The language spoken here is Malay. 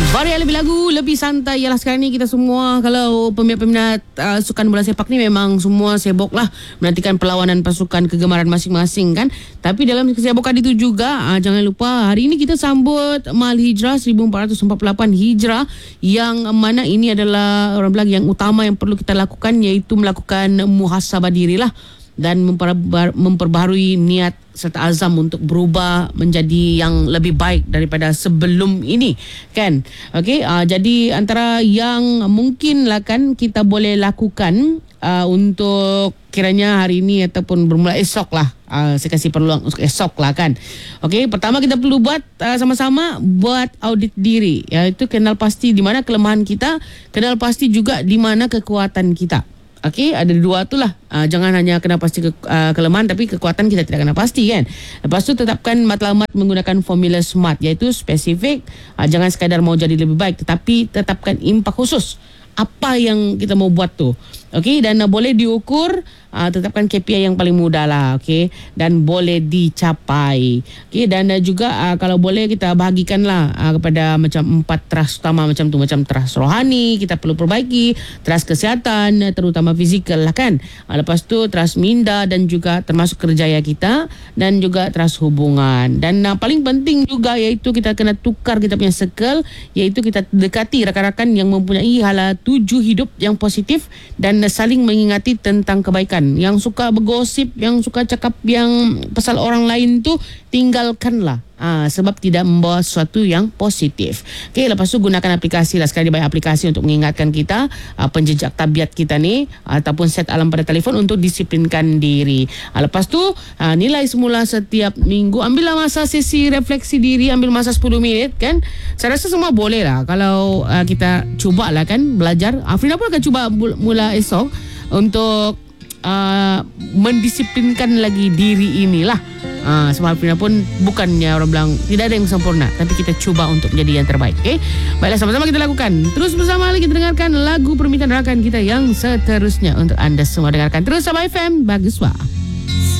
Varian lebih lagu, lebih santai. Yalah sekarang ni kita semua, kalau peminat-peminat sukan bola sepak ni memang semua sibuk lah menantikan perlawanan pasukan kegemaran masing-masing kan. Tapi dalam kesibukan itu juga, jangan lupa hari ini kita sambut Mal Hijrah 1448 Hijrah, yang mana ini adalah orang bilang yang utama yang perlu kita lakukan, iaitu melakukan muhasabah diri lah dan memperbaharui niat serta azam untuk berubah menjadi yang lebih baik daripada sebelum ini kan. Okey, jadi antara yang mungkin lah kan kita boleh lakukan untuk kiranya hari ini ataupun bermula esok lah, saya kasih peluang untuk esok lah kan. Okey, pertama kita perlu buat sama-sama buat audit diri, iaitu kenal pasti di mana kelemahan kita, kenal pasti juga di mana kekuatan kita. Okey, ada dua tu lah. Jangan hanya kena pasti kelemahan, tapi kekuatan kita tidak kena pasti kan. Lepas tu tetapkan matlamat menggunakan formula SMART, iaitu spesifik, jangan sekadar mau jadi lebih baik, tetapi tetapkan impak khusus apa yang kita mau buat tu. Okey, dan boleh diukur, tetapkan KPI yang paling mudah lah, okey, dan boleh dicapai. Okey, dan juga kalau boleh kita bahagikanlah kepada macam 4 trust utama macam tu, macam trust rohani kita perlu perbaiki, trust kesihatan terutama fizikal lah kan. Lepas tu trust minda dan juga termasuk kerjaya kita, dan juga trust hubungan. Dan paling penting juga iaitu kita kena tukar kita punya circle, iaitu kita dekati rakan-rakan yang mempunyai hala tuju hidup yang positif dan saling mengingati tentang kebaikan. Yang suka bergosip, yang suka cakap yang pasal orang lain tu, tinggalkanlah. Sebab tidak membawa sesuatu yang positif. Okey, lepas tu gunakan aplikasi lah. Sekali banyak aplikasi untuk mengingatkan kita penjejak tabiat kita ni, ataupun set alarm pada telefon untuk disiplinkan diri. Lepas tu nilai semula setiap minggu. Ambillah masa sesi refleksi diri, ambil masa 10 minit kan. Saya rasa semua boleh lah kalau kita cubalah kan belajar. Afrina pun akan cuba mula esok untuk mendisiplinkan lagi diri inilah. Sebab Afrina pun bukannya orang bilang tidak ada yang sempurna, tapi kita cuba untuk menjadi yang terbaik. Okay? Baiklah, sama-sama kita lakukan. Terus bersama lagi kita dengarkan lagu permintaan rakan kita yang seterusnya untuk anda semua dengarkan. Terus sama FM, bagus wah.